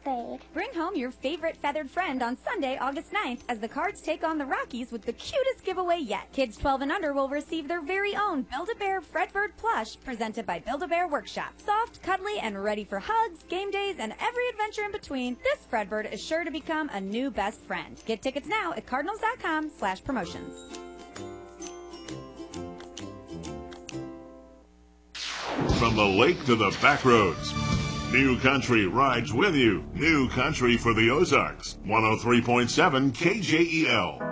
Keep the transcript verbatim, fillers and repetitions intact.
grade. Bring home your favorite feathered friend on Sunday, August ninth, as the Cards take on the Rockies with the cutest giveaway yet. Kids twelve and under will receive their very own Build-A-Bear Fredbird plush presented by Build-A-Bear Workshop. Soft, cuddly, and ready for hugs, game days, and every adventure in between, this Fredbird is sure to become a new best friend. Get tickets now at cardinals.com slash promotions. From the lake to the back roads, New Country rides with you. New Country for the Ozarks. one oh three point seven K J E L.